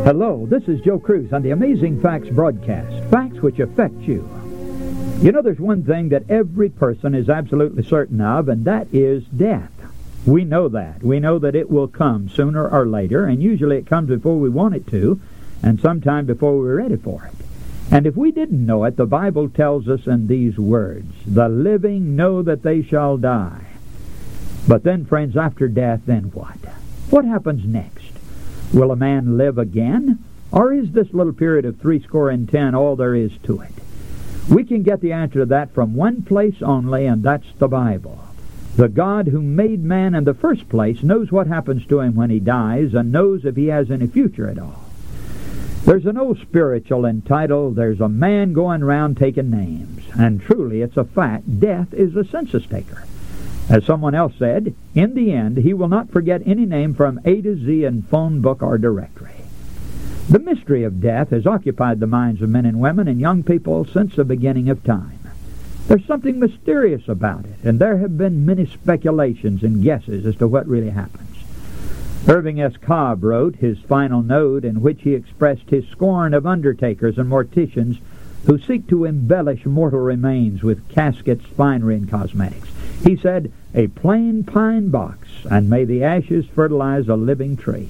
Hello, this is Joe Cruz on the Amazing Facts broadcast. Facts which affect you. You know, there's one thing that every person is absolutely certain of, and that is death. We know that. We know that it will come sooner or later, and usually it comes before we want it to, and sometime before we're ready for it. And if we didn't know it, the Bible tells us in these words, "The living know that they shall die." But then, friends, after death, then what? What happens next? Will a man live again? Or is this little period of 70 all there is to it? We can get the answer to that from one place only, and that's the Bible. The God who made man in the first place knows what happens to him when he dies and knows if he has any future at all. There's an old spiritual entitled, "There's a Man Going Around Taking Names." And truly, it's a fact, death is a census taker. As someone else said, in the end, he will not forget any name from A to Z in phone book or directory. The mystery of death has occupied the minds of men and women and young people since the beginning of time. There's something mysterious about it, and there have been many speculations and guesses as to what really happens. Irving S. Cobb wrote his final note in which he expressed his scorn of undertakers and morticians who seek to embellish mortal remains with caskets, finery, and cosmetics. He said, "A plain pine box, and may the ashes fertilize a living tree."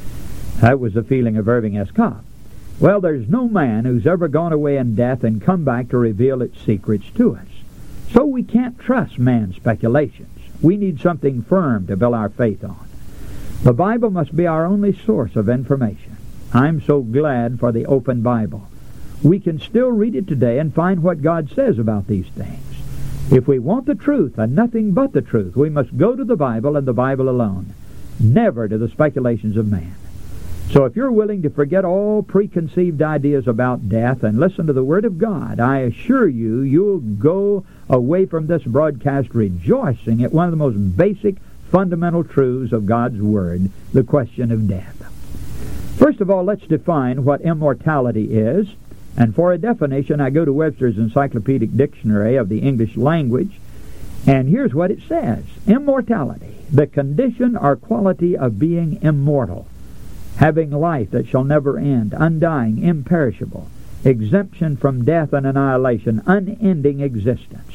That was the feeling of Irving S. Cobb. Well, there's no man who's ever gone away in death and come back to reveal its secrets to us. So we can't trust man's speculations. We need something firm to build our faith on. The Bible must be our only source of information. I'm so glad for the open Bible. We can still read it today and find what God says about these things. If we want the truth and nothing but the truth, we must go to the Bible and the Bible alone, never to the speculations of man. So if you're willing to forget all preconceived ideas about death and listen to the Word of God, I assure you, you'll go away from this broadcast rejoicing at one of the most basic, fundamental truths of God's Word, the question of death. First of all, let's define what immortality is. And for a definition, I go to Webster's Encyclopedic Dictionary of the English Language, and here's what it says. Immortality, the condition or quality of being immortal, having life that shall never end, undying, imperishable, exemption from death and annihilation, unending existence.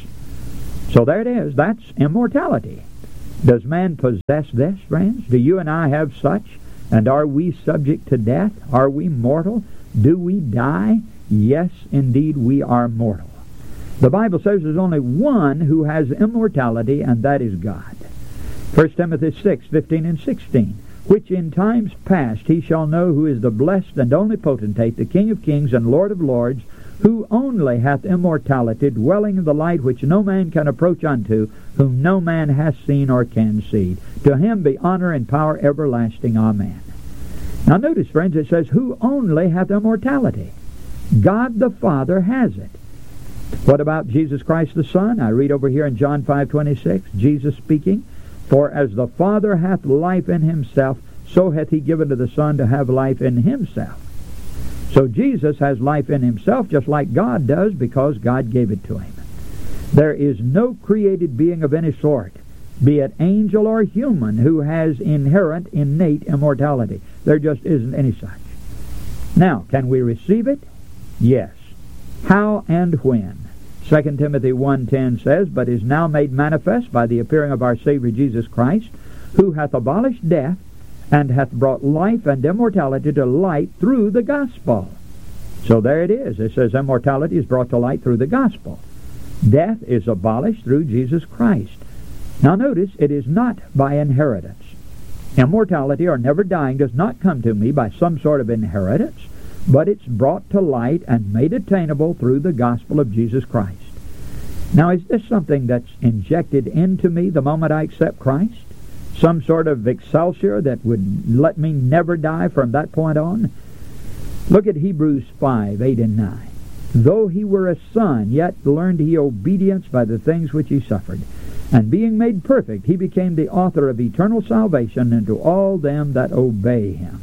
So there it is. That's immortality. Does man possess this, friends? Do you and I have such? And are we subject to death? Are we mortal? Do we die? Yes, indeed, we are mortal. The Bible says there's only one who has immortality, and that is God. 1 Timothy 6:15 and 16, which in times past he shall know who is the blessed and only potentate, the King of kings and Lord of lords, who only hath immortality, dwelling in the light which no man can approach unto, whom no man hath seen or can see. To him be honor and power everlasting. Amen. Now notice, friends, it says, who only hath immortality. God the Father has it. What about Jesus Christ the Son? I read over here in John 5:26, Jesus speaking, "For as the Father hath life in himself, so hath he given to the Son to have life in himself." So Jesus has life in himself just like God does because God gave it to him. There is no created being of any sort, be it angel or human, who has inherent, innate immortality. There just isn't any such. Now, can we receive it? Yes. How and when? 2 Timothy 1:10 says, "But is now made manifest by the appearing of our Savior Jesus Christ, who hath abolished death, and hath brought life and immortality to light through the gospel." So there it is. It says immortality is brought to light through the gospel. Death is abolished through Jesus Christ. Now notice, it is not by inheritance. Immortality or never dying does not come to me by some sort of inheritance, but it's brought to light and made attainable through the gospel of Jesus Christ. Now, is this something that's injected into me the moment I accept Christ? Some sort of excelsior that would let me never die from that point on? Look at Hebrews 5:8 and 9. "Though he were a son, yet learned he obedience by the things which he suffered. And being made perfect, he became the author of eternal salvation unto all them that obey him."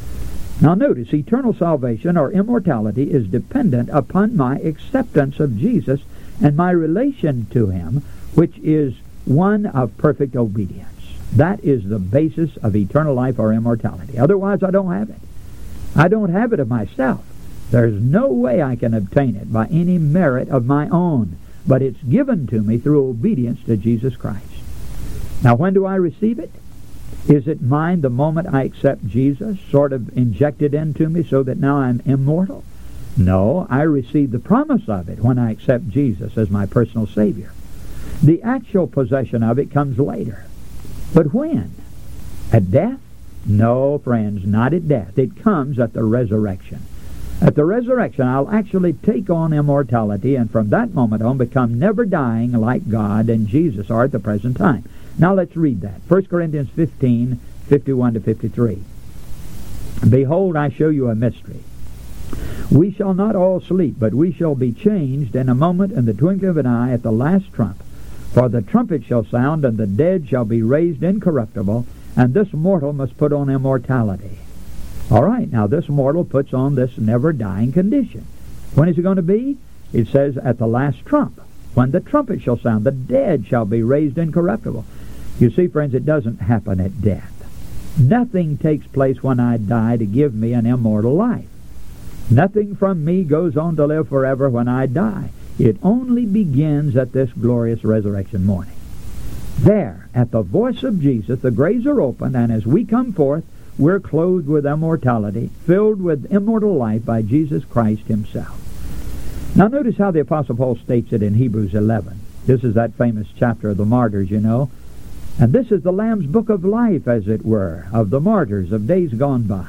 Now notice, eternal salvation or immortality is dependent upon my acceptance of Jesus and my relation to him, which is one of perfect obedience. That is the basis of eternal life or immortality. Otherwise, I don't have it. I don't have it of myself. There's no way I can obtain it by any merit of my own, but it's given to me through obedience to Jesus Christ. Now, when do I receive it? Is it mine the moment I accept Jesus, sort of injected into me so that now I'm immortal? No, I receive the promise of it when I accept Jesus as my personal Savior. The actual possession of it comes later. But when? At death? No, friends, not at death. It comes at the resurrection. At the resurrection, I'll actually take on immortality, and from that moment on become never dying like God and Jesus are at the present time. Now let's read that. 1 Corinthians 15, 51 to 53. Behold, I show you a mystery. We shall not all sleep, but we shall be changed in a moment, in the twinkling of an eye, at the last trump. For the trumpet shall sound, and the dead shall be raised incorruptible, and this mortal must put on immortality. All right, now this mortal puts on this never-dying condition. When is it going to be? It says at the last trump. When the trumpet shall sound, the dead shall be raised incorruptible. You see, friends, it doesn't happen at death. Nothing takes place when I die to give me an immortal life. Nothing from me goes on to live forever when I die. It only begins at this glorious resurrection morning. There, at the voice of Jesus, the graves are opened, and as we come forth, we're clothed with immortality, filled with immortal life by Jesus Christ himself. Now notice how the Apostle Paul states it in Hebrews 11. This is that famous chapter of the martyrs, you know. And this is the Lamb's book of life, as it were, of the martyrs of days gone by.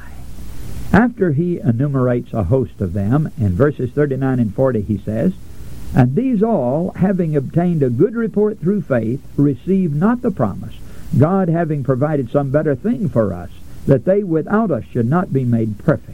After he enumerates a host of them, in verses 39 and 40 he says, And these all, having obtained a good report through faith, received not the promise, God having provided some better thing for us, that they without us should not be made perfect.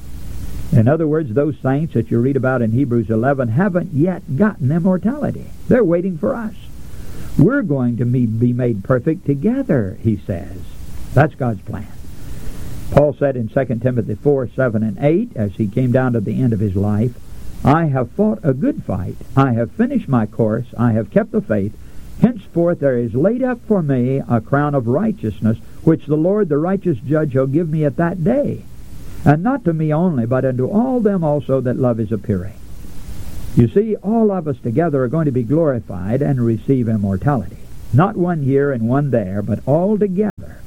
In other words, those saints that you read about in Hebrews 11 haven't yet gotten immortality. They're waiting for us. We're going to be made perfect together, he says. That's God's plan. Paul said in 2 Timothy 4, 7, and 8, as he came down to the end of his life, I have fought a good fight. I have finished my course. I have kept the faith. Henceforth there is laid up for me a crown of righteousness, which the Lord, the righteous judge, shall give me at that day. And not to me only, but unto all them also that love is appearing. You see, all of us together are going to be glorified and receive immortality. Not one here and one there, but all together.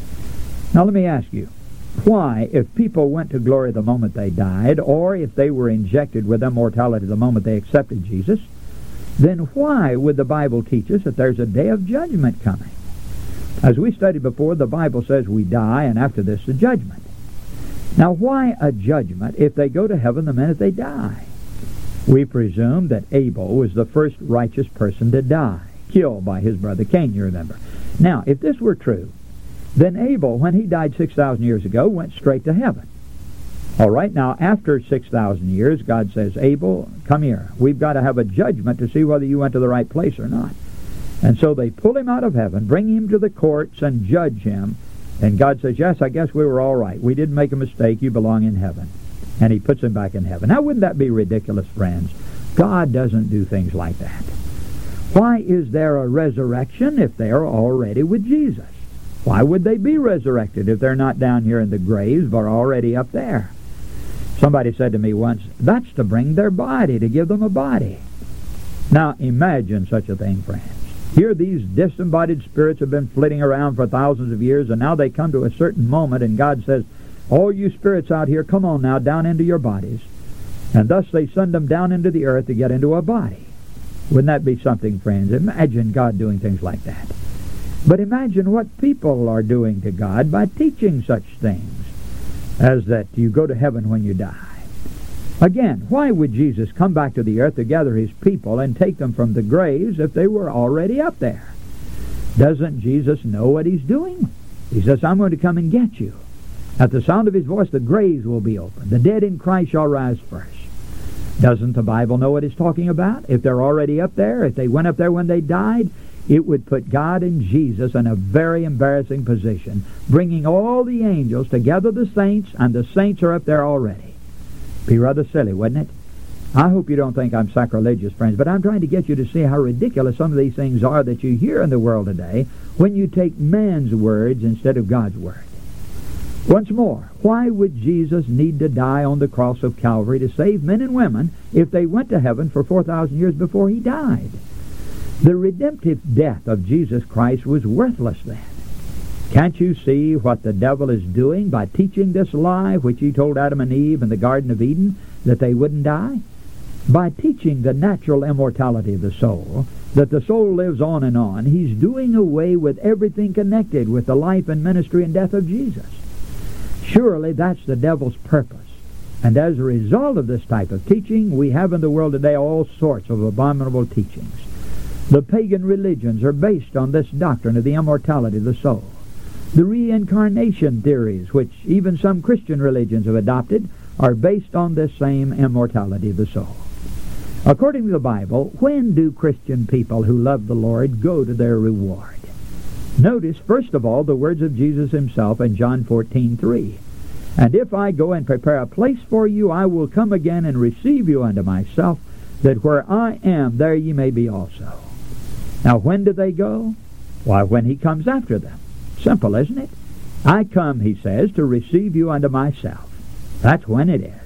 Now let me ask you, why, if people went to glory the moment they died, or if they were injected with immortality the moment they accepted Jesus, then why would the Bible teach us that there's a day of judgment coming? As we studied before, the Bible says we die, and after this, the judgment. Now, why a judgment if they go to heaven the minute they die? We presume that Abel was the first righteous person to die, killed by his brother Cain, you remember. Now, if this were true, then Abel, when he died 6,000 years ago, went straight to heaven. All right, now, after 6,000 years, God says, Abel, come here. We've got to have a judgment to see whether you went to the right place or not. And so they pull him out of heaven, bring him to the courts, and judge him. And God says, yes, I guess we were all right. We didn't make a mistake. You belong in heaven. And he puts him back in heaven. Now, wouldn't that be ridiculous, friends? God doesn't do things like that. Why is there a resurrection if they are already with Jesus? Why would they be resurrected if they're not down here in the graves but already up there? Somebody said to me once, that's to bring their body, to give them a body. Now, imagine such a thing, friends. Here these disembodied spirits have been flitting around for thousands of years, and now they come to a certain moment, and God says, all you spirits out here, come on now, down into your bodies. And thus they send them down into the earth to get into a body. Wouldn't that be something, friends? Imagine God doing things like that. But imagine what people are doing to God by teaching such things as that you go to heaven when you die. Again, why would Jesus come back to the earth to gather his people and take them from the graves if they were already up there? Doesn't Jesus know what he's doing? He says, I'm going to come and get you. At the sound of his voice, the graves will be opened. The dead in Christ shall rise first. Doesn't the Bible know what it's talking about? If they're already up there, if they went up there when they died, it would put God and Jesus in a very embarrassing position, bringing all the angels to gather the saints, and the saints are up there already. Be rather silly, wouldn't it? I hope you don't think I'm sacrilegious, friends, but I'm trying to get you to see how ridiculous some of these things are that you hear in the world today when you take man's words instead of God's word. Once more, why would Jesus need to die on the cross of Calvary to save men and women if they went to heaven for 4,000 years before he died? The redemptive death of Jesus Christ was worthless then. Can't you see what the devil is doing by teaching this lie which he told Adam and Eve in the Garden of Eden, that they wouldn't die? By teaching the natural immortality of the soul, that the soul lives on and on, he's doing away with everything connected with the life and ministry and death of Jesus. Surely that's the devil's purpose. And as a result of this type of teaching, we have in the world today all sorts of abominable teachings. The pagan religions are based on this doctrine of the immortality of the soul. The reincarnation theories, which even some Christian religions have adopted, are based on this same immortality of the soul. According to the Bible, when do Christian people who love the Lord go to their reward? Notice, first of all, the words of Jesus himself in John 14:3. And if I go and prepare a place for you, I will come again and receive you unto myself, that where I am, there ye may be also. Now, when do they go? Why, when he comes after them. Simple, isn't it? I come, he says, to receive you unto myself. That's when it is.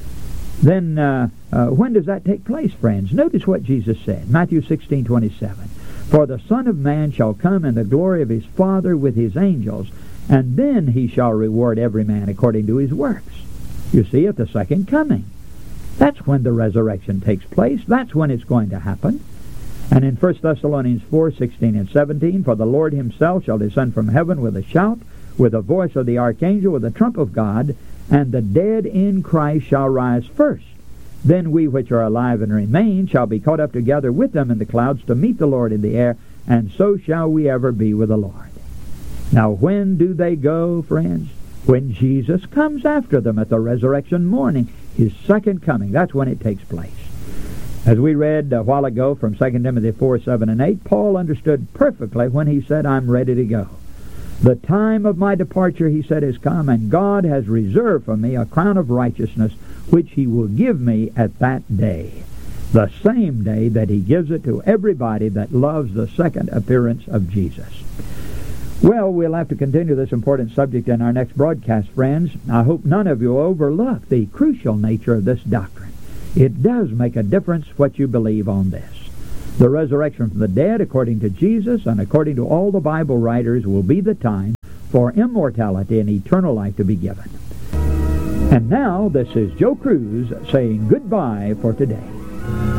Then, when does that take place, friends? Notice what Jesus said, Matthew 16:27. For the Son of Man shall come in the glory of his Father with his angels, and then he shall reward every man according to his works. You see, at the second coming. That's when the resurrection takes place. That's when it's going to happen. And in 1 Thessalonians 4:16 and 17, for the Lord himself shall descend from heaven with a shout, with the voice of the archangel, with the trump of God, and the dead in Christ shall rise first. Then we which are alive and remain shall be caught up together with them in the clouds to meet the Lord in the air, and so shall we ever be with the Lord. Now, when do they go, friends? When Jesus comes after them at the resurrection morning, his second coming. That's when it takes place. As we read a while ago from 2 Timothy 4:7 and 8, Paul understood perfectly when he said, I'm ready to go. The time of my departure, he said, has come, and God has reserved for me a crown of righteousness, which he will give me at that day, the same day that he gives it to everybody that loves the second appearance of Jesus. Well, we'll have to continue this important subject in our next broadcast, friends. I hope none of you overlook the crucial nature of this doctrine. It does make a difference what you believe on this. The resurrection from the dead, according to Jesus and according to all the Bible writers, will be the time for immortality and eternal life to be given. And now, this is Joe Cruz saying goodbye for today.